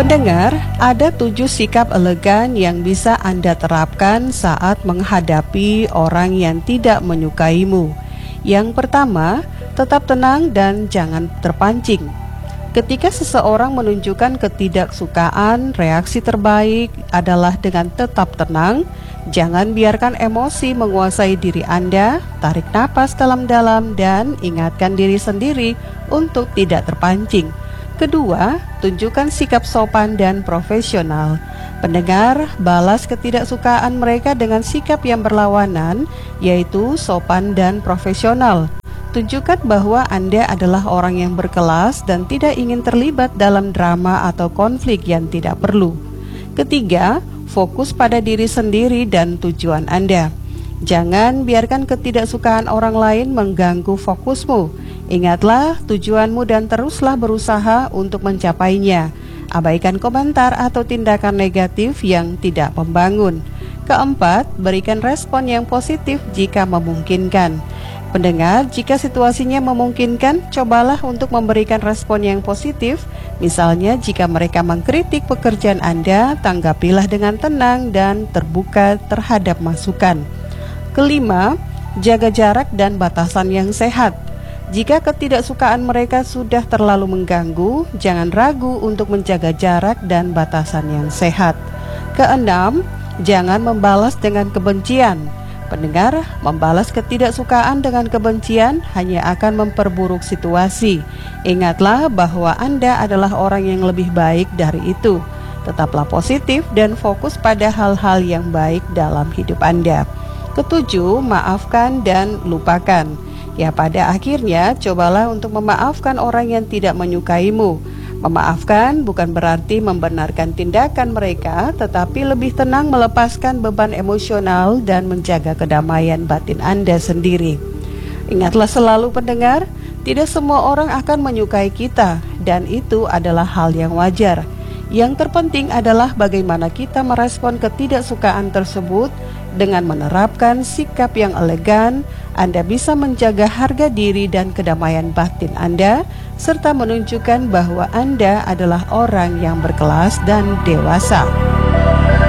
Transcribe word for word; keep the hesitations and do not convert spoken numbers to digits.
Pendengar, ada tujuh sikap elegan yang bisa Anda terapkan saat menghadapi orang yang tidak menyukaimu. Yang pertama, tetap tenang dan jangan terpancing. Ketika seseorang menunjukkan ketidaksukaan, reaksi terbaik adalah dengan tetap tenang. Jangan biarkan emosi menguasai diri Anda. Tarik napas dalam-dalam dan ingatkan diri sendiri untuk tidak terpancing. Kedua, tunjukkan sikap sopan dan profesional. Pendengar, balas ketidaksukaan mereka dengan sikap yang berlawanan, yaitu sopan dan profesional. Tunjukkan bahwa Anda adalah orang yang berkelas dan tidak ingin terlibat dalam drama atau konflik yang tidak perlu. Ketiga, fokus pada diri sendiri dan tujuan Anda. Jangan biarkan ketidaksukaan orang lain mengganggu fokusmu. Ingatlah tujuanmu dan teruslah berusaha untuk mencapainya. Abaikan komentar atau tindakan negatif yang tidak membangun. Keempat, berikan respon yang positif jika memungkinkan. Pendengar, jika situasinya memungkinkan, cobalah untuk memberikan respon yang positif. Misalnya, jika mereka mengkritik pekerjaan Anda, tanggapilah dengan tenang dan terbuka terhadap masukan. Kelima, jaga jarak dan batasan yang sehat. Jika ketidaksukaan mereka sudah terlalu mengganggu, jangan ragu untuk menjaga jarak dan batasan yang sehat. Keenam, jangan membalas dengan kebencian. Pendengar, membalas ketidaksukaan dengan kebencian hanya akan memperburuk situasi. Ingatlah bahwa Anda adalah orang yang lebih baik dari itu. Tetaplah positif dan fokus pada hal-hal yang baik dalam hidup Anda. Ketujuh, maafkan dan lupakan. Ya, pada akhirnya cobalah untuk memaafkan orang yang tidak menyukaimu. Memaafkan bukan berarti membenarkan tindakan mereka, tetapi lebih tenang melepaskan beban emosional dan menjaga kedamaian batin Anda sendiri. Ingatlah selalu pendengar, tidak semua orang akan menyukai kita, dan itu adalah hal yang wajar. Yang terpenting adalah bagaimana kita merespon ketidaksukaan tersebut. Dengan menerapkan sikap yang elegan, Anda bisa menjaga harga diri dan kedamaian batin Anda, serta menunjukkan bahwa Anda adalah orang yang berkelas dan dewasa.